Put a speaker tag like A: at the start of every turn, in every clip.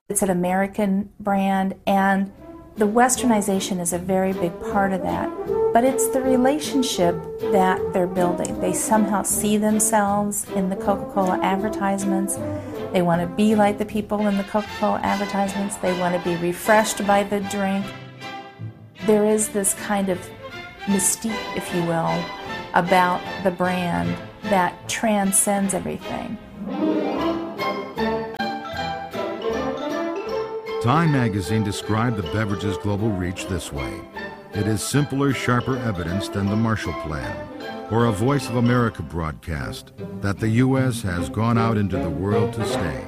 A: It's an American brand, and the westernization is a very big part of that. But it's the relationship that they're building. They somehow see themselves in the Coca-Cola advertisements. They want to be like the people in the Coca-Cola advertisements. They want to be refreshed by the drink. There is this kind of mystique, if you will, about the brand that transcends everything.
B: Time magazine described the beverage's global reach this way. It is simpler, sharper evidence than the Marshall Plan or a Voice of America broadcast that the U.S. has gone out into the world to stay.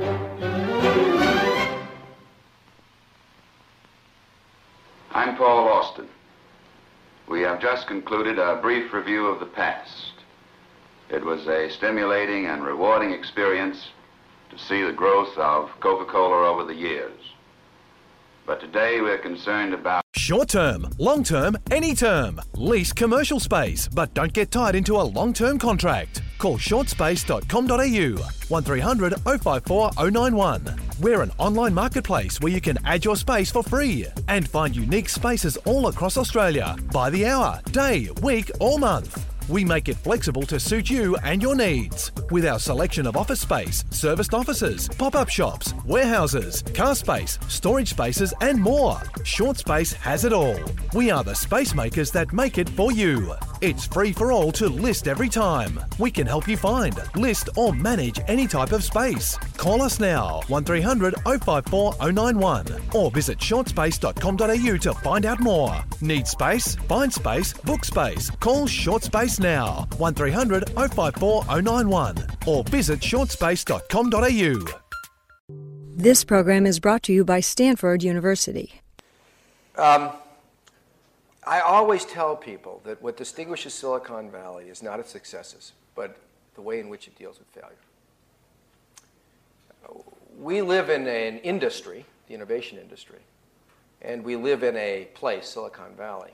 C: I'm Paul Austin. We have just concluded a brief review of the past. It was a stimulating and rewarding experience to see the growth of Coca-Cola over the years. But today we're concerned about
D: short term, long term, any term. Lease commercial space, but don't get tied into a long-term contract. Call shortspace.com.au 1300 054 091. We're an online marketplace where you can add your space for free and find unique spaces all across Australia by the hour, day, week or month. We make it flexible to suit you and your needs. With our selection of office space, serviced offices, pop-up shops, warehouses, car space, storage spaces and more. Short Space has it all. We are the space makers that make it for you. It's free for all to list every time. We can help you find, list or manage any type of space. Call us now, 1300 054 091 or visit shortspace.com.au to find out more. Need space? Find space, book space. Call Short Space now, 1300 054 091 or visit shortspace.com.au.
E: This program is brought to you by Stanford University.
F: I always tell people that what distinguishes Silicon Valley is not its successes, but the way in which it deals with failure. We live in an industry, the innovation industry, and we live in a place, Silicon Valley,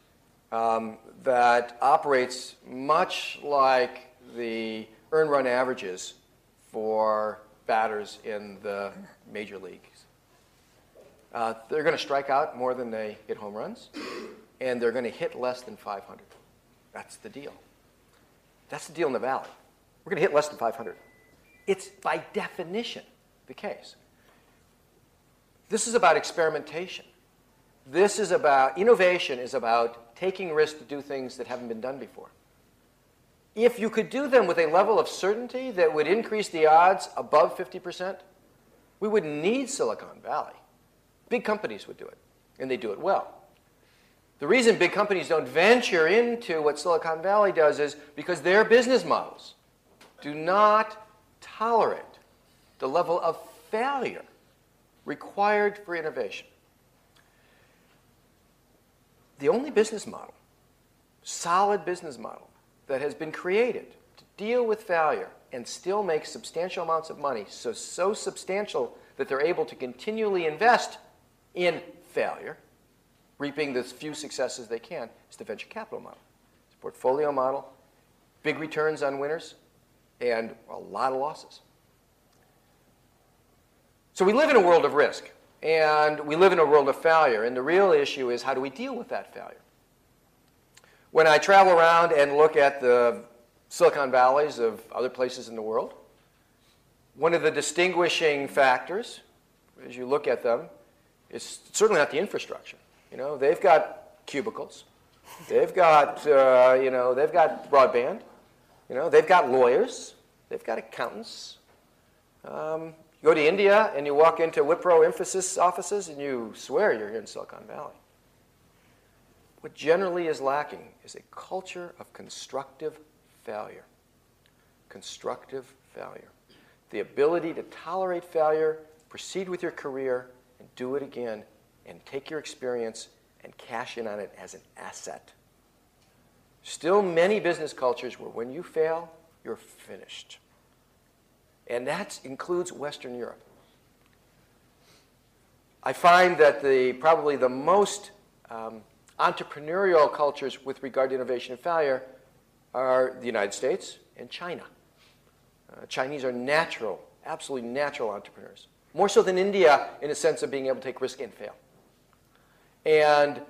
F: that operates much like the earn-run averages for batters in the major leagues. They're going to strike out more than they hit home runs, and they're going to hit less than 500. That's the deal. That's the deal in the Valley. We're going to hit less than 500. It's by definition the case. This is about experimentation. This is about, innovation is about taking risks to do things that haven't been done before. If you could do them with a level of certainty that would increase the odds above 50%, we wouldn't need Silicon Valley. Big companies would do it, and they do it well. The reason big companies don't venture into what Silicon Valley does is because their business models do not tolerate the level of failure required for innovation. The only business model, solid business model, that has been created to deal with failure and still make substantial amounts of money, so substantial that they're able to continually invest in failure, reaping the few successes they can, is the venture capital model. It's a portfolio model, big returns on winners, and a lot of losses. So we live in a world of risk, and we live in a world of failure, and the real issue is how do we deal with that failure? When I travel around and look at the Silicon Valleys of other places in the world, one of the distinguishing factors, as you look at them, is certainly not the infrastructure. You know, they've got cubicles, they've got, they've got broadband, they've got lawyers, they've got accountants. You go to India and you walk into Wipro Infosys offices and you swear you're here in Silicon Valley. What generally is lacking is a culture of constructive failure. Constructive failure. The ability to tolerate failure, proceed with your career, and do it again, and take your experience and cash in on it as an asset. Still many business cultures where when you fail, you're finished. And that includes Western Europe. I find that probably the most entrepreneurial cultures with regard to innovation and failure are the United States and China. Chinese are natural, absolutely natural entrepreneurs. more so than India in a sense of being able to take risk and fail. And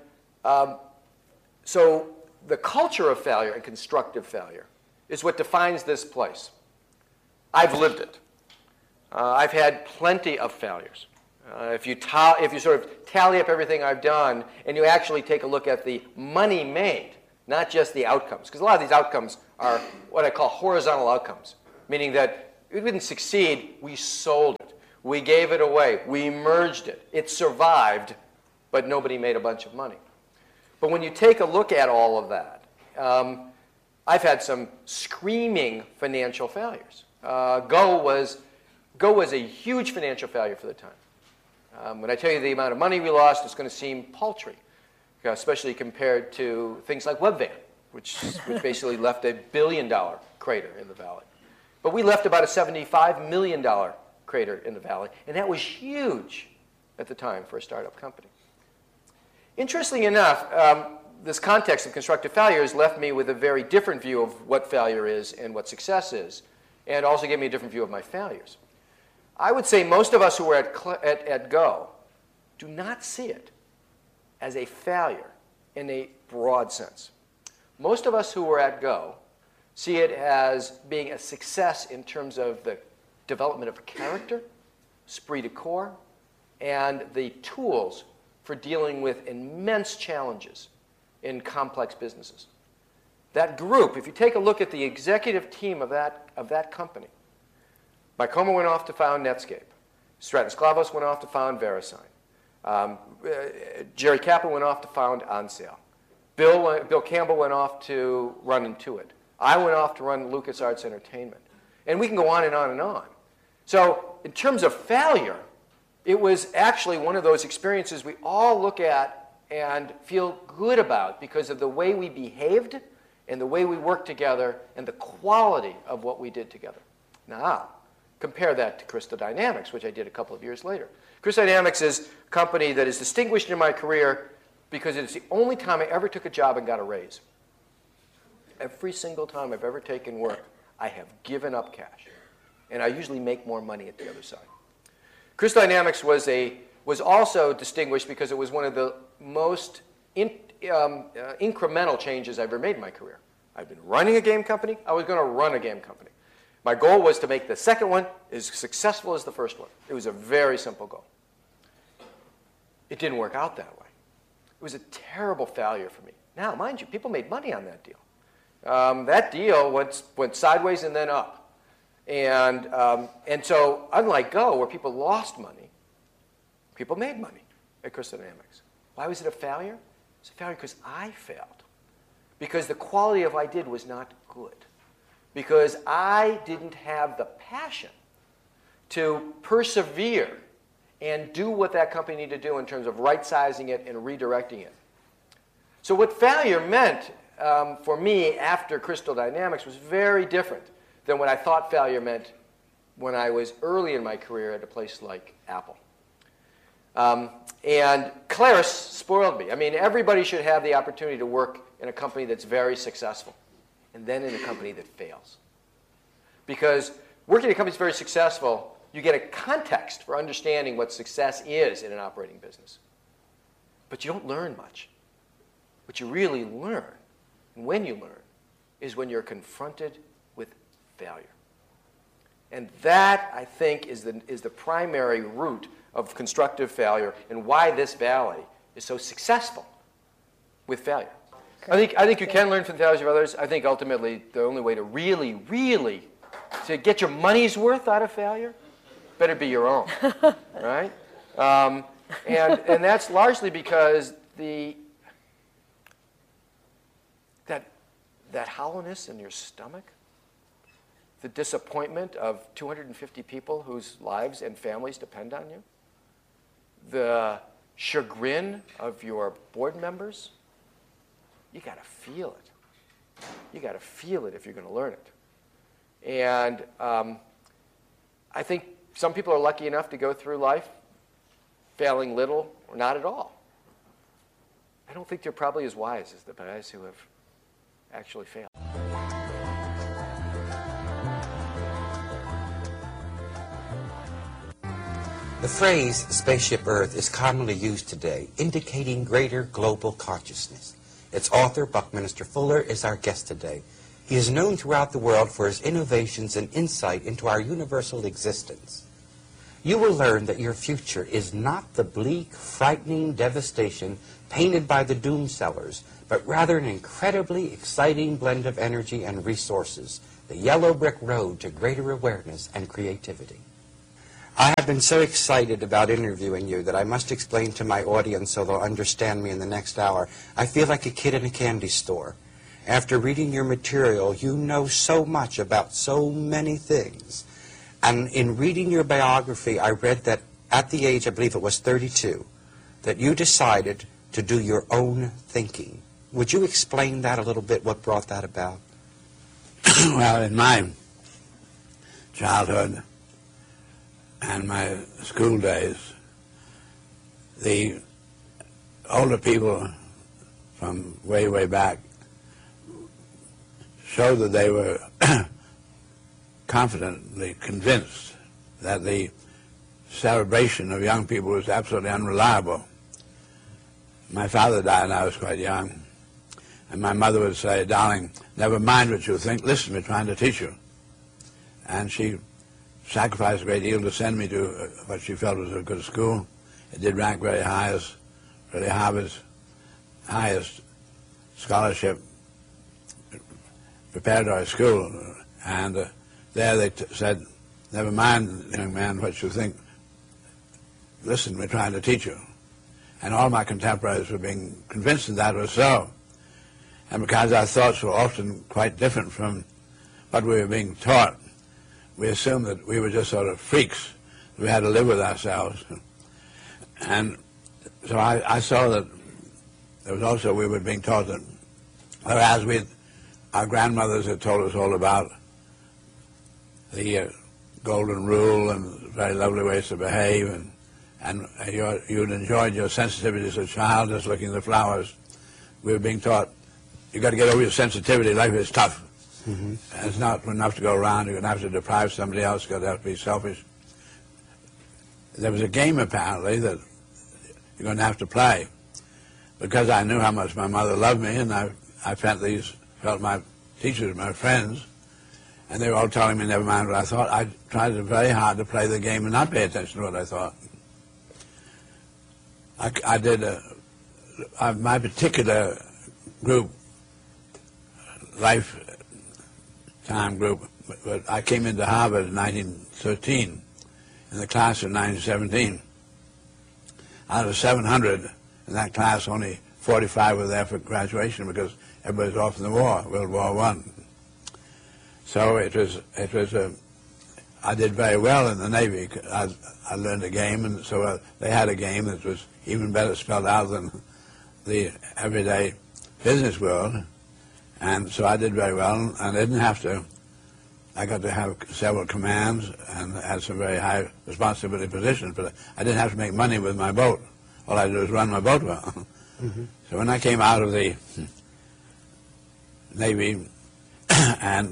F: so the culture of failure and constructive failure is what defines this place. I've lived it. I've had plenty of failures. If you sort of tally up everything I've done and you actually take a look at the money made, not just the outcomes, because a lot of these outcomes are what I call horizontal outcomes, meaning that we didn't succeed, we sold it. We gave it away. We merged it. It survived, but nobody made a bunch of money. But when you take a look at all of that, I've had some screaming financial failures. Go was a huge financial failure for the time. When I tell you the amount of money we lost, it's going to seem paltry, especially compared to things like Webvan, which basically left a $1 billion crater in the valley. But we left about a $75 million crater in the valley, and that was huge at the time for a startup company. Interestingly enough, this context of constructive failure has left me with a very different view of what failure is and what success is, and also gave me a different view of my failures. I would say most of us who were at Go do not see it as a failure in a broad sense. Most of us who were at Go see it as being a success in terms of the development of character, esprit de corps, and the tools for dealing with immense challenges in complex businesses. That group, if you take a look at the executive team of that company, Mike Homer went off to found Netscape. Stratton Sklavos went off to found VeriSign. Jerry Kaplan went off to found OnSale. Bill Campbell went off to run Intuit. I went off to run LucasArts Entertainment. And we can go on and on and on. So in terms of failure, it was actually one of those experiences we all look at and feel good about because of the way we behaved and the way we worked together and the quality of what we did together. Now, compare that to Crystal Dynamics, which I did a couple of years later. Crystal Dynamics is a company that is distinguished in my career because it's the only time I ever took a job and got a raise. Every single time I've ever taken work, I have given up cash. And I usually make more money at the other side. Crystal Dynamics was also distinguished because it was one of the most incremental changes I've ever made in my career. I've been running a game company. I was going to run a game company. My goal was to make the second one as successful as the first one. It was a very simple goal. It didn't work out that way. It was a terrible failure for me. Now, mind you, people made money on that deal. That deal went sideways and then up. And so unlike Go, where people lost money, people made money at Crystal Dynamics. Why was it a failure? It's a failure because I failed. Because the quality of what I did was not good. Because I didn't have the passion to persevere and do what that company needed to do in terms of right-sizing it and redirecting it. So what failure meant for me after Crystal Dynamics was very different than what I thought failure meant when I was early in my career at a place like Apple. And Claris spoiled me. I mean, everybody should have the opportunity to work in a company that's very successful and then in a company that fails. Because working in a company that's very successful, you get a context for understanding what success is in an operating business. But you don't learn much. What you really learn, and when you learn, is when you're confronted with failure. And that, I think, is the primary root of constructive failure and why this valley is so successful with failure. I think you can learn from the failures of others. I think ultimately the only way to really to get your money's worth out of failure better be your own, right? And that's largely because that hollowness in your stomach, the disappointment of 250 people whose lives and families depend on you, the chagrin of your board members, you got to feel it. You got to feel it if you're going to learn it. And I think some people are lucky enough to go through life failing little or not at all. I don't think they're probably as wise as the guys who have actually failed.
G: The phrase Spaceship Earth is commonly used today, indicating greater global consciousness. Its author, Buckminster Fuller, is our guest today. He is known throughout the world for his innovations and insight into our universal existence. You will learn that your future is not the bleak, frightening devastation painted by the doomsellers, but rather an incredibly exciting blend of energy and resources, the yellow brick road to greater awareness and creativity. I have been so excited about interviewing you that I must explain to my audience so they'll understand me in the next hour. I feel like a kid in a candy store. After reading your material, you know so much about so many things. And in reading your biography, I read that at the age, I believe it was 32, that you decided to do your own thinking. Would you explain that a little bit, what brought that about?
H: Well, in my childhood and my school days, the older people from way, way back showed that they were confidently convinced that the celebration of young people was absolutely unreliable. My father died when I was quite young, and my mother would say, "Darling, never mind what you think, listen, we're trying to teach you." And she sacrificed a great deal to send me to what she felt was a good school. It did rank very high as really Harvard's highest scholarship preparatory school. And there they said, "Never mind, young man, what you think. Listen, we're trying to teach you." And all my contemporaries were being convinced that that was so. And because our thoughts were often quite different from what we were being taught, we assumed that we were just sort of freaks. We had to live with ourselves. And so I saw that there was also, we were being taught that, whereas our grandmothers had told us all about the golden rule and very lovely ways to behave, and you'd enjoyed your sensitivity as a child, just looking at the flowers. We were being taught, you got to get over your sensitivity, life is tough. Mm-hmm. It's not enough to go around. You're going to have to deprive somebody else. You're going to have to be selfish. There was a game, apparently, that you're going to have to play. Because I knew how much my mother loved me, and I felt my teachers, my friends, and they were all telling me never mind what I thought. I tried very hard to play the game and not pay attention to what I thought. I did my particular group, lifetime group, but I came into Harvard in 1913, in the class of 1917. Out of 700 in that class, only 45 were there for graduation because everybody was off in the war, World War I. So I did very well in the Navy. I learned a game, and so they had a game that was even better spelled out than the everyday business world. And so I did very well, and I didn't have to. I got to have several commands and had some very high responsibility positions, but I didn't have to make money with my boat. All I did was run my boat well. Mm-hmm. So when I came out of the Navy, and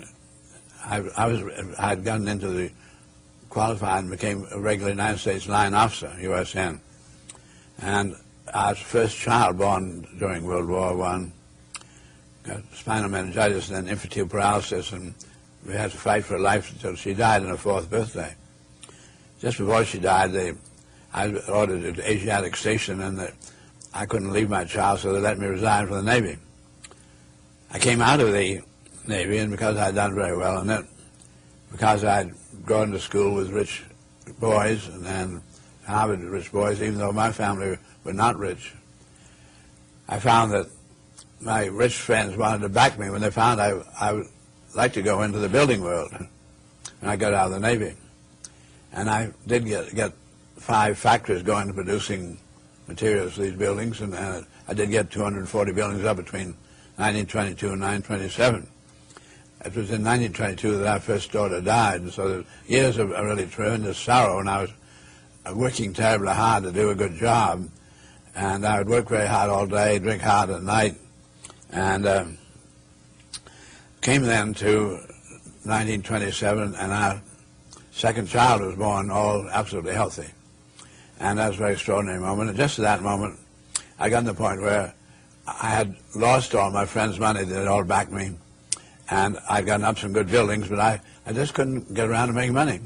H: I had gotten into the qualified and became a regular United States line officer, USN. And I was the first child born during World War I. Got spinal meningitis and then infantile paralysis, and we had to fight for her life until she died on her 4th birthday. Just before she died, I was ordered to the Asiatic station, and I couldn't leave my child, so they let me resign from the Navy. I came out of the Navy, and because I'd done very well in it, because I'd gone to school with rich boys, and then Harvard rich boys, even though my family were not rich, I found that my rich friends wanted to back me when they found I would like to go into the building world when I got out of the Navy. And I did get 5 factories going to producing materials for these buildings, and I did get 240 buildings up between 1922 and 1927. It was in 1922 that our first daughter died, and so the years of really tremendous sorrow, and I was working terribly hard to do a good job, and I would work very hard all day, drink hard at night, and came then to 1927, and our second child was born, all absolutely healthy. And that was a very extraordinary moment. And just at that moment, I got to the point where I had lost all my friends' money. They had all backed me. And I'd gotten up some good buildings, but I just couldn't get around to making money.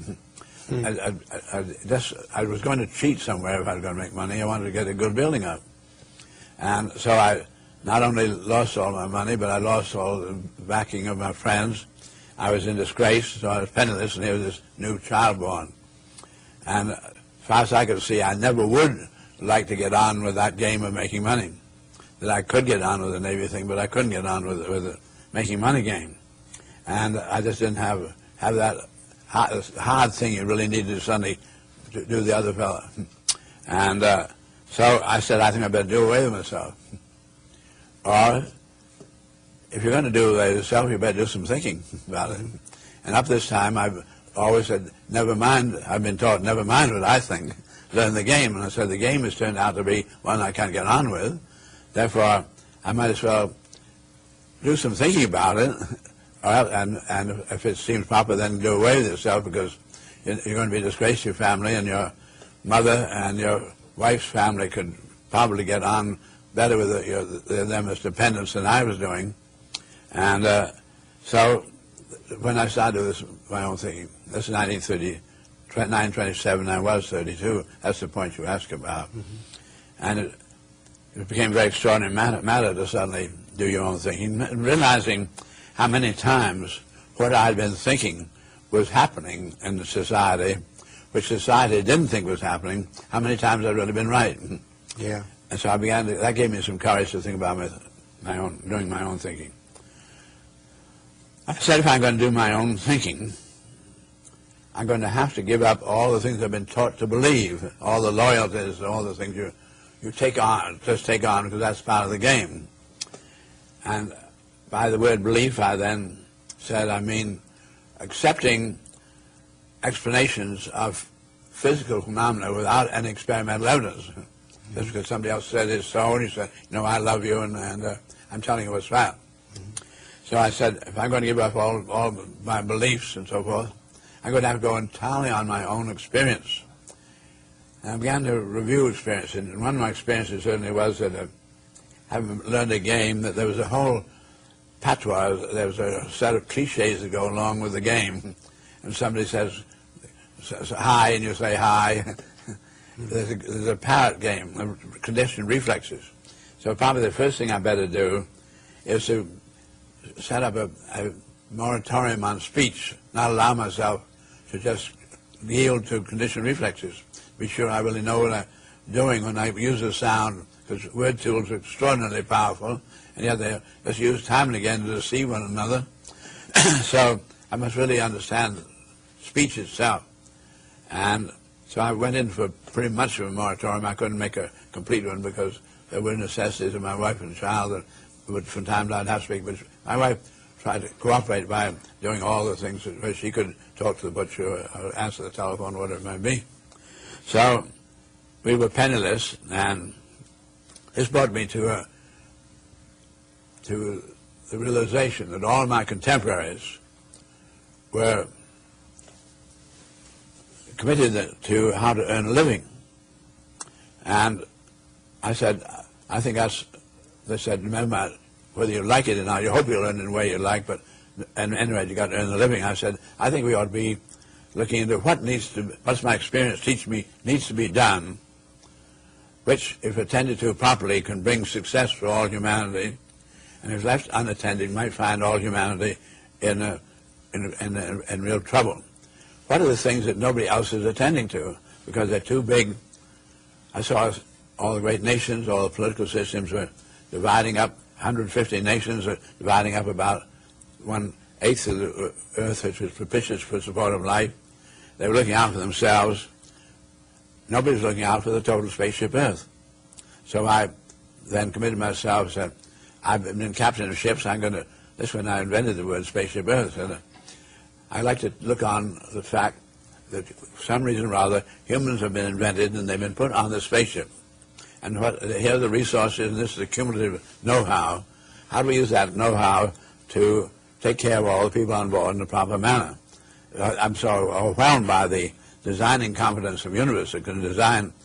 H: I was going to cheat somewhere if I was going to make money. I wanted to get a good building up. And so I not only lost all my money, but I lost all the backing of my friends. I was in disgrace, so I was penniless, and here was this new child born. And as far as I could see, I never would like to get on with that game of making money. That I could get on with the Navy thing, but I couldn't get on with the making money game. And I just didn't have that hard thing you really needed to suddenly do the other fellow. And so I said, I think I better do away with myself. Or, if you're going to do away with yourself, you better do some thinking about it. And up this time, I've always said, never mind, I've been taught, never mind what I think, learn the game. And I said, the game has turned out to be one I can't get on with. Therefore, I might as well do some thinking about it, and if it seems proper, then do away with yourself, because you're going to be disgraced to your family, and your mother and your wife's family could probably get on better with them as dependents than I was doing. And so when I started this, my own thinking, this is 1927, I was 32. That's the point you asked about. And it became a very extraordinary matter to suddenly do your own thinking, realizing how many times what I'd been thinking was happening in the society, which society didn't think was happening, how many times I'd really been right.
I: Yeah.
H: And so I began to, that gave me some courage to think about doing my own thinking. I said, if I'm going to do my own thinking, I'm going to have to give up all the things I've been taught to believe, all the loyalties, all the things you take on, just take on, because that's part of the game. And by the word belief, I then said, I mean accepting explanations of physical phenomena without any experimental evidence. Just because somebody else said it's so, and he said, you know, I love you, and I'm telling you what's fact. So I said, if I'm going to give up all my beliefs and so forth, I'm going to have to go entirely on my own experience. And I began to review experience, and one of my experiences certainly was that having learned a game, that there was a whole patois, there was a set of cliches that go along with the game. And somebody says hi, and you say hi. There's a parrot game, conditioned reflexes. So probably the first thing I better do is to set up a moratorium on speech, not allow myself to just yield to conditioned reflexes. Be sure I really know what I'm doing when I use a sound, because word tools are extraordinarily powerful, and yet they're just used time and again to deceive one another. So I must really understand speech itself. And so I went in for pretty much of a moratorium. I couldn't make a complete one because there were necessities of my wife and child that would, from time to time, I'd have to speak. But my wife tried to cooperate by doing all the things where she could talk to the butcher or answer the telephone, whatever it might be. So we were penniless, and this brought me to the realization that all my contemporaries were committed to how to earn a living. And I said, I think that's, they said, remember, whether you like it or not, you hope you'll earn it in the way you like, but anyway, you got to earn a living. I said, I think we ought to be looking into what's my experience teach me needs to be done, which, if attended to properly, can bring success for all humanity, and if left unattended, might find all humanity in real trouble. What are the things that nobody else is attending to because they're too big? I saw all the great nations, all the political systems were dividing up. 150 nations are dividing up about 1/8 of the earth, which was propitious for support of life. They were looking out for themselves. Nobody's looking out for the total spaceship Earth. So I then committed myself, said, I've been captain of ships, I'm going to, this when I invented the word spaceship Earth, said, I like to look on the fact that for some reason or other, humans have been invented and they've been put on the spaceship. And here are the resources, and this is the cumulative know-how. How do we use that know-how to take care of all the people on board in a proper manner? I'm so overwhelmed by the designing competence of the universe that can design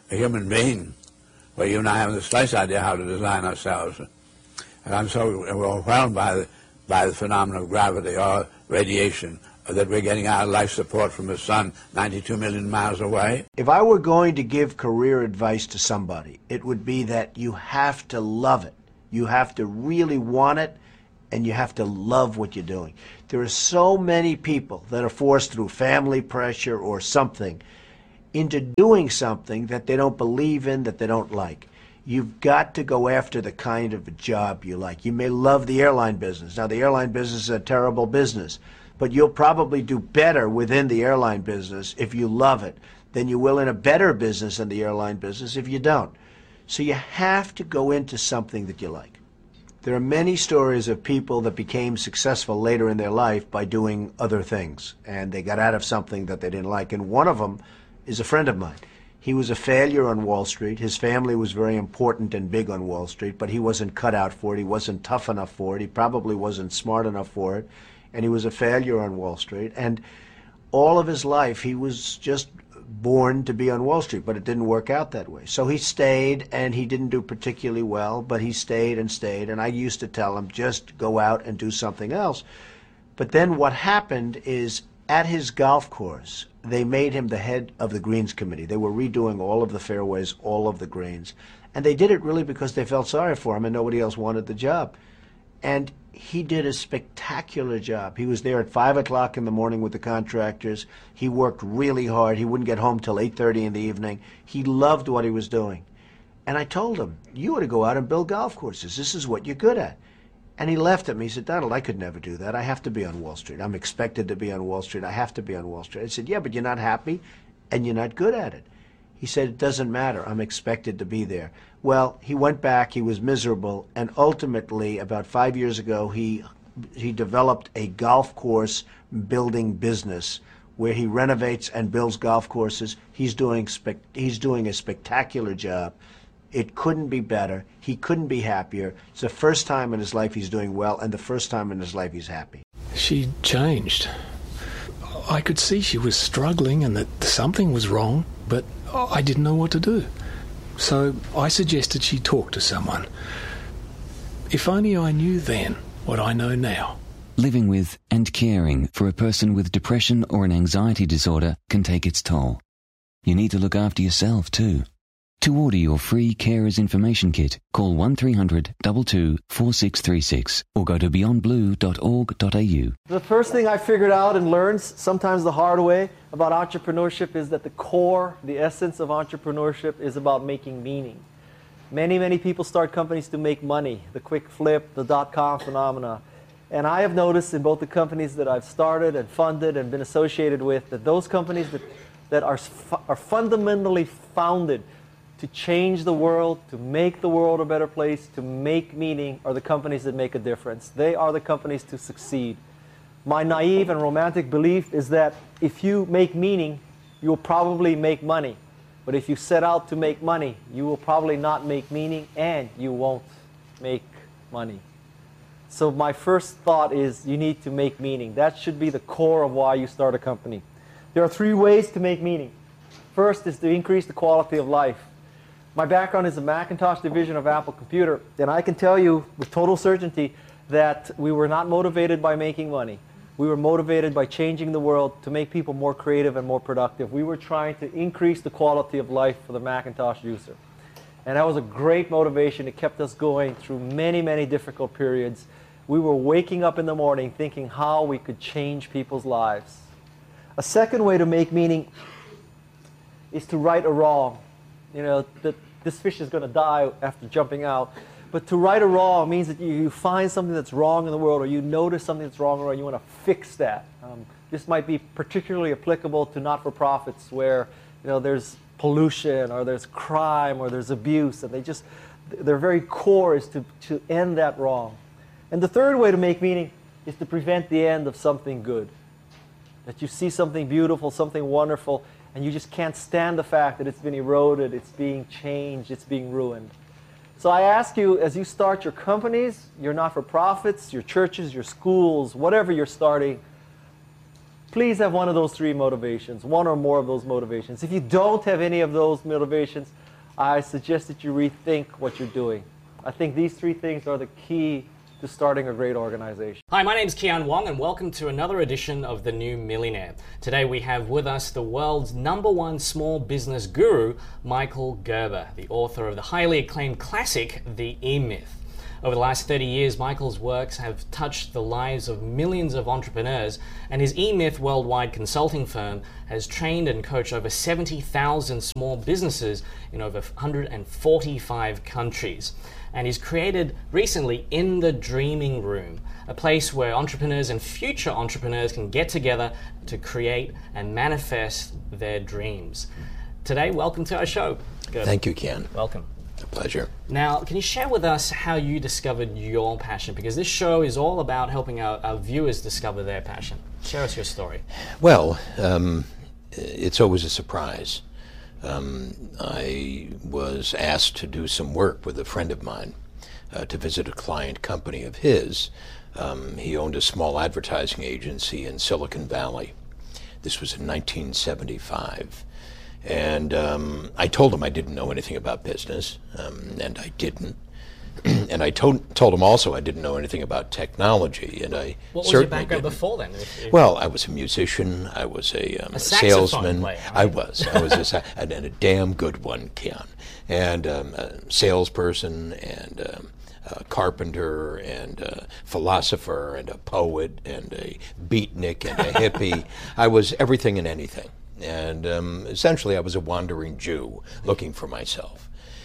H: a human being, well, you and I haven't the slightest idea how to design ourselves. And I'm so overwhelmed by the phenomenon of gravity or radiation that we're getting our life support from the sun 92 million miles away.
I: If I were going to give career advice to somebody, it would be that you have to love it. You have to really want it, and you have to love what you're doing. There are so many people that are forced through family pressure or something into doing something that they don't believe in, that they don't like. You've got to go after the kind of a job you like. You may love the airline business. Now, the airline business is a terrible business, but you'll probably do better within the airline business if you love it than you will in a better business than the airline business if you don't. So you have to go into something that you like. There are many stories of people that became successful later in their life by doing other things, and they got out of something that they didn't like, and one of them is a friend of mine. He was a failure on Wall Street. His family was very important and big on Wall Street, but he wasn't cut out for it. He wasn't tough enough for it. He probably wasn't smart enough for it, and he was a failure on Wall Street. And all of his life, he was just born to be on Wall Street, but it didn't work out that way. So he stayed, and he didn't do particularly well, but he stayed and stayed, and I used to tell him, just go out and do something else. But then what happened is, at his golf course, they made him the head of the greens committee. They were redoing all of the fairways, all of the greens, and they did it really because they felt sorry for him and nobody else wanted the job. And he did a spectacular job. He was there at 5 o'clock in the morning with the contractors. He worked really hard. He wouldn't get home till 8:30 in the evening. He loved what he was doing. And I told him, you ought to go out and build golf courses. This is what you're good at. And he laughed at me. He said, Donald, I could never do that. I have to be on Wall Street. I'm expected to be on Wall Street. I have to be on Wall Street. I said, yeah, but you're not happy and you're not good at it. He said, it doesn't matter. I'm expected to be there. Well, he went back. He was miserable. And ultimately, about 5 years ago, he developed a golf course building business where he renovates and builds golf courses. He's doing a spectacular job. It couldn't be better. He couldn't be happier. It's the first time in his life he's doing well, and the first time in his life he's happy.
J: She changed. I could see she was struggling and that something was wrong, but I didn't know what to do. So I suggested she talk to someone. If only I knew then what I know now.
K: Living with and caring for a person with depression or an anxiety disorder can take its toll. You need to look after yourself too. To order your free Carers Information Kit, call 1300 22 4636 or go to beyondblue.org.au.
F: The first thing I figured out and learned, sometimes the hard way, about entrepreneurship is that the core, the essence of entrepreneurship is about making meaning. Many people start companies to make money, the quick flip, the dot-com phenomena. And I have noticed in both the companies that I've started and funded and been associated with, that those companies that are fundamentally founded to change the world, to make the world a better place, to make meaning, are the companies that make a difference. They are the companies to succeed. My naive and romantic belief is that if you make meaning, you will probably make money. But if you set out to make money, you will probably not make meaning and you won't make money. So my first thought is you need to make meaning. That should be the core of why you start a company. There are 3 ways to make meaning. First is to increase the quality of life. My background is the Macintosh division of Apple Computer, and I can tell you with total certainty that we were not motivated by making money. We were motivated by changing the world to make people more creative and more productive. We were trying to increase the quality of life for the Macintosh user. And that was a great motivation. It kept us going through many difficult periods. We were waking up in the morning thinking how we could change people's lives. A second way to make meaning is to right a wrong. You know, that this fish is going to die after jumping out. But to right a wrong means that you find something that's wrong in the world, or you notice something that's wrong, or you want to fix that. This might be particularly applicable to not-for-profits where, you know, there's pollution, or there's crime, or there's abuse, and their very core is to end that wrong. And the third way to make meaning is to prevent the end of something good. That you see something beautiful, something wonderful, and you just can't stand the fact that it's been eroded, it's being changed, it's being ruined. So I ask you, as you start your companies, your not-for-profits, your churches, your schools, whatever you're starting,
L: please have one of those three motivations, one or more of those motivations. If you don't have any of those motivations, I suggest that you rethink what you're doing. I think these three things are the key to starting a great organization.
M: Hi, my name's Kian Wong and welcome to another edition of The New Millionaire. Today we have with us the world's #1 small business guru, Michael Gerber, the author of the highly acclaimed classic, The E-Myth. Over the last 30 years, Michael's works have touched the lives of millions of entrepreneurs, and his E-Myth worldwide consulting firm has trained and coached over 70,000 small businesses in over 145 countries. And he's created recently In the Dreaming Room, a place where entrepreneurs and future entrepreneurs can get together to create and manifest their dreams. Today, welcome to our show. Good.
N: Thank you, Ken.
M: Welcome.
N: A pleasure.
M: Now, can you share with us how you discovered your passion? Because this show is all about helping our viewers discover their passion. Share us your story.
N: Well, it's always a surprise. I was asked to do some work with a friend of mine to visit a client company of his. He owned a small advertising agency in Silicon Valley. This was in 1975. And I told him I didn't know anything about business, and I didn't. And I told him also I didn't know anything about technology, and I
M: What was
N: certainly
M: your background
N: didn't.
M: before then?
N: Well, I was a musician. I was a salesman.
M: Player,
N: I was and a damn good one, Keon. And a salesperson, and a carpenter, and a philosopher, and a poet, and a beatnik, and a hippie. I was everything and anything. And essentially, I was a wandering Jew looking for myself.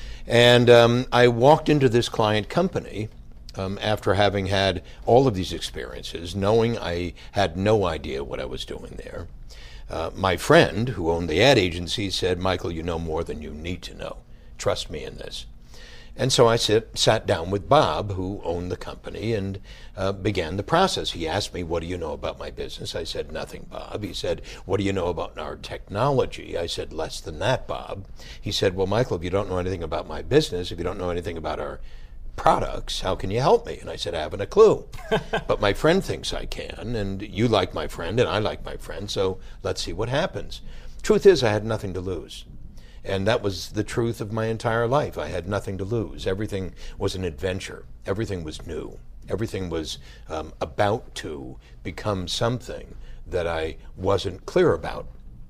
N: And I walked into this client company after having had all of these experiences, knowing I had no idea what I was doing there. My friend, who owned the ad agency, said, "Michael, you know more than you need to know. Trust me in this." And so I sat down with Bob, who owned the company, and began the process. He asked me, "What do you know about my business?" I said, "Nothing, Bob." He said, "What do you know about our technology?" I said, "Less than that, Bob." He said, "Well, Michael, if you don't know anything about my business, if you don't know anything about our products, how can you help me?" And I said, "I haven't a clue." But my friend thinks I can, and you like my friend, and I like my friend, so let's see what happens. Truth is, I had nothing to lose. And that was the truth of my entire life. I had nothing to lose. Everything was an adventure. Everything was new. Everything was about to become something that I wasn't clear about.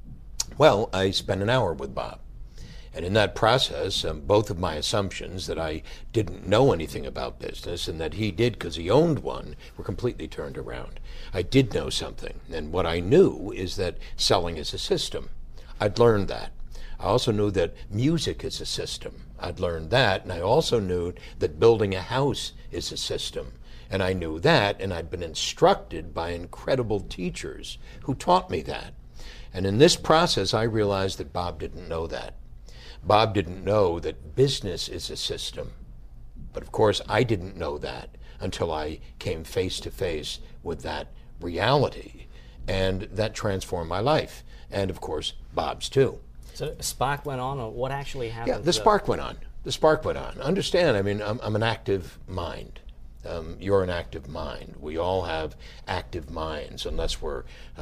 N: Well, I spent an hour with Bob. And in that process, both of my assumptions that I didn't know anything about business and that he did because he owned one were completely turned around. I did know something. And what I knew is that selling is a system. I'd learned that. I also knew that music is a system. I'd learned that, and I also knew that building a house is a system. And I knew that, and I'd been instructed by incredible teachers who taught me that. And in this process, I realized that Bob didn't know that. Bob didn't know that business is a system. But of course, I didn't know that until I came face to face with that reality. And that transformed my life. And of course, Bob's too.
M: So a spark went on, or what actually happened?
N: Yeah, the spark went on. The spark went on. Understand, I mean, I'm an active mind. You're an active mind. We all have active minds, unless we're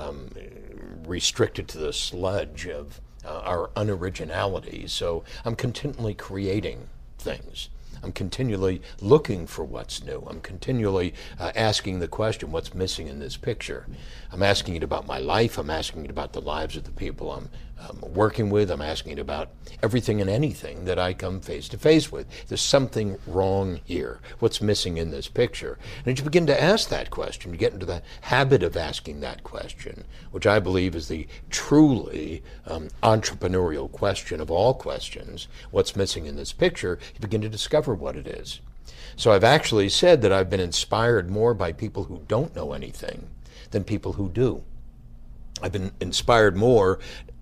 N: restricted to the sludge of our unoriginality. So I'm continually creating things. I'm continually looking for what's new. I'm continually asking the question, what's missing in this picture? I'm asking it about my life. I'm asking it about the lives of the people I'm working with. I'm asking it about everything and anything that I come face to face with. There's something wrong here. What's missing in this picture? And as you begin to ask that question, you get into the habit of asking that question, which I believe is the truly entrepreneurial question of all questions. What's missing in this picture? You begin to discover what it is. So I've actually said that I've been inspired more by people who don't know anything than people who do. I've been inspired more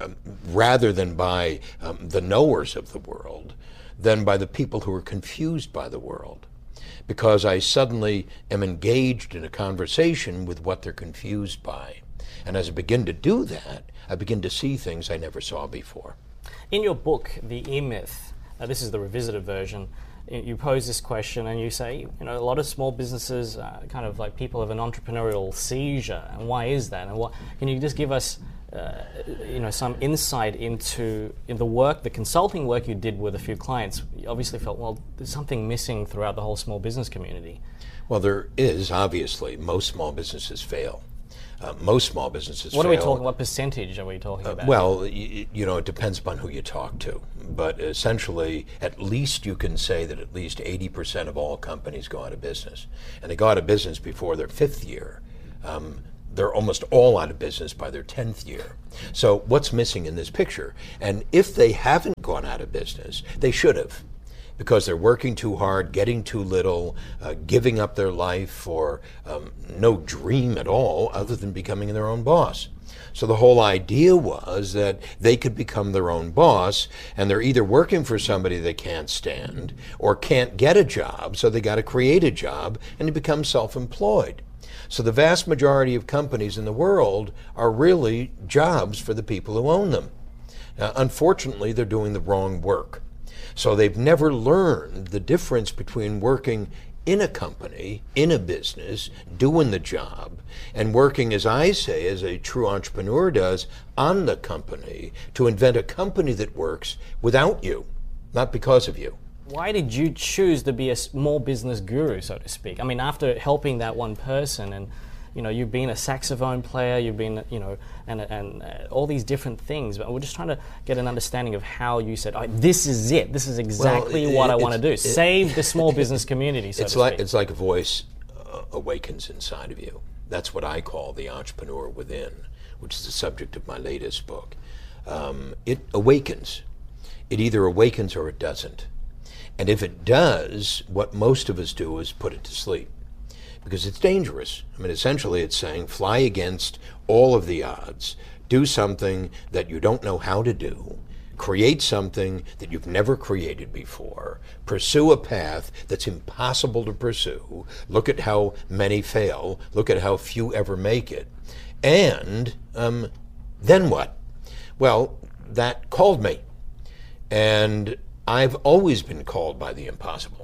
N: rather than by the knowers of the world than by the people who are confused by the world, because I suddenly am engaged in a conversation with what they're confused by. And as I begin to do that, I begin to see things I never saw before.
M: In your book, The E-Myth, this is the revisited version, you pose this question and you say, a lot of small businesses kind of like people have an entrepreneurial seizure, and why is that? And can you just give us some insight into the consulting work you did with a few clients? You obviously felt, well, there's something missing throughout the whole small business community.
N: Well, there is, obviously. Most small businesses fail. Most small businesses
M: What
N: fail.
M: are we talking? What percentage are we talking about?
N: Well, it depends upon who you talk to. But essentially, at least you can say that at least 80% of all companies go out of business. And they go out of business before their 5th year. They're almost all out of business by their 10th year. So what's missing in this picture? And if they haven't gone out of business, they should have, because they're working too hard, getting too little, giving up their life for no dream at all other than becoming their own boss. So the whole idea was that they could become their own boss, and they're either working for somebody they can't stand or can't get a job, so they got to create a job and they become self-employed. So the vast majority of companies in the world are really jobs for the people who own them. Unfortunately, they're doing the wrong work. So they've never learned the difference between working in a company, in a business, doing the job, and working, as I say, as a true entrepreneur does, on the company to invent a company that works without you, not because of you.
M: Why did you choose to be a small business guru, so to speak? I mean, after helping that one person, and you've been a saxophone player, you've been, and all these different things. But we're just trying to get an understanding of how you said, "This is it. This is exactly what I want to do. Save the small business community." So to speak.
N: It's like a voice awakens inside of you. That's what I call the entrepreneur within, which is the subject of my latest book. It awakens. It either awakens or it doesn't. And if it does, what most of us do is put it to sleep, because it's dangerous. I mean, essentially it's saying fly against all of the odds, do something that you don't know how to do, create something that you've never created before, pursue a path that's impossible to pursue, look at how many fail, look at how few ever make it, and then what? Well, that called me. And I've always been called by the impossible.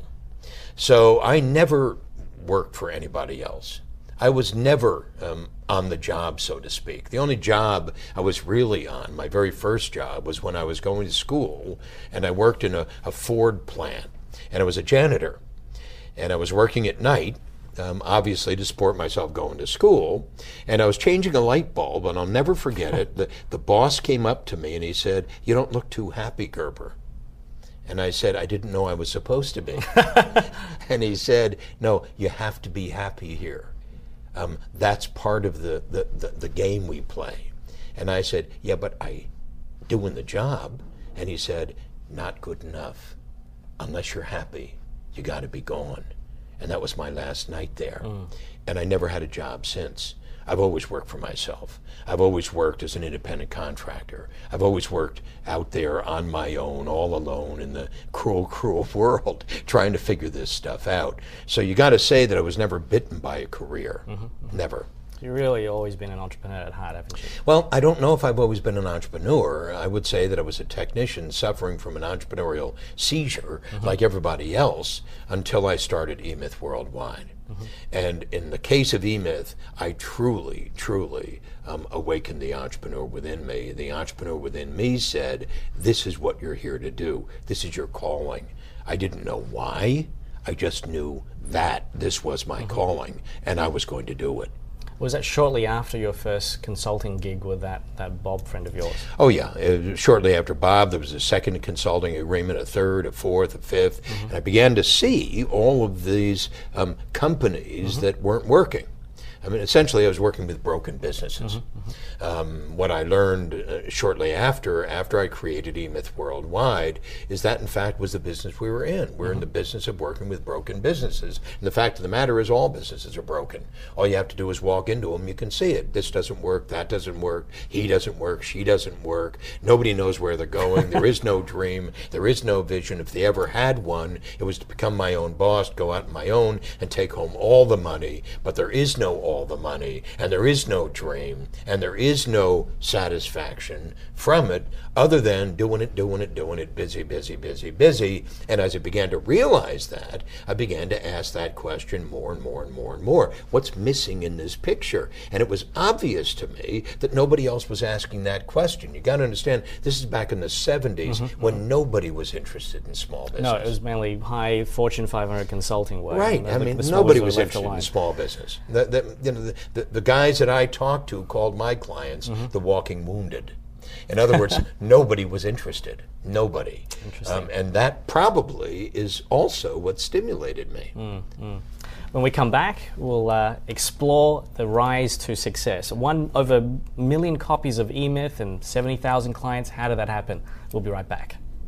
N: So I never worked for anybody else. I was never on the job, so to speak. The only job I was really on, my very first job, was when I was going to school, and I worked in a Ford plant, and I was a janitor. And I was working at night, obviously to support myself going to school, and I was changing a light bulb, and I'll never forget it. The boss came up to me and he said, "You don't look too happy, Gerber." And I said, "I didn't know I was supposed to be." And he said, "No, you have to be happy here. That's part of the game we play." And I said, "Yeah, but I doing the job." And he said, "Not good enough. Unless you're happy, you got to be gone." And that was my last night there. And I never had a job since. I've always worked for myself. I've always worked as an independent contractor. I've always worked out there on my own, all alone in the cruel, cruel world, trying to figure this stuff out. So you got to say that I was never bitten by a career. Never.
M: You've really always been an entrepreneur at heart, haven't you?
N: Well, I don't know if I've always been an entrepreneur. I would say that I was a technician suffering from an entrepreneurial seizure, like everybody else, until I started eMyth Worldwide. And in the case of eMyth, I truly, truly awakened the entrepreneur within me. The entrepreneur within me said, "This is what you're here to do. This is your calling." I didn't know why. I just knew that this was my calling, and I was going to do it.
M: Was that shortly after your first consulting gig with that Bob friend of yours?
N: Oh yeah, shortly after Bob there was a second consulting agreement, a third, a fourth, a fifth, and I began to see all of these companies that weren't working. I mean, essentially I was working with broken businesses. What I learned shortly after I created eMyth Worldwide is that in fact was the business we were in. We're in the business of working with broken businesses. And the fact of the matter is all businesses are broken. All you have to do is walk into them, you can see it. This doesn't work, that doesn't work, he doesn't work, she doesn't work. Nobody knows where they're going. There is no dream, there is no vision. If they ever had one, it was to become my own boss, go out on my own and take home all the money. But there is no all the money, and there is no dream, and there is no satisfaction from it other than doing it, busy, busy, busy, busy. And as I began to realize that, I began to ask that question more and more and more and more. What's missing in this picture? And it was obvious to me that nobody else was asking that question. You got to understand, this is back in the 70s when nobody was interested in small business.
M: No, it was mainly high Fortune 500 consulting work.
N: Right. I mean, nobody was interested in small business. The guys that I talked to called my clients the walking wounded. In other words, nobody was interested. Nobody.
M: Interesting.
N: And that probably is also what stimulated me.
M: When we come back, we'll explore the rise to success. Over 1 million copies of E-Myth and 70,000 clients. How did that happen? We'll be right back.